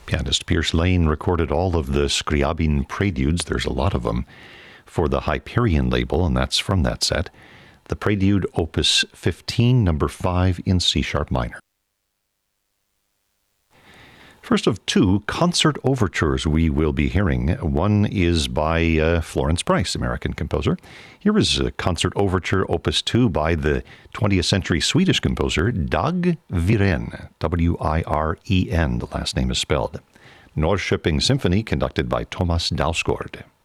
Pianist Pierce Lane recorded all of the Scriabin preludes, there's a lot of them, for the Hyperion label, and that's from that set. The Prelude, Opus 15, number 5 in C-sharp minor. First of two concert overtures we will be hearing. One is by Florence Price, American composer. Here is a concert overture, Opus 2, by the 20th century Swedish composer Dag Wiren, W-I-R-E-N, the last name is spelled. Norrköping Symphony, conducted by Thomas Dausgaard.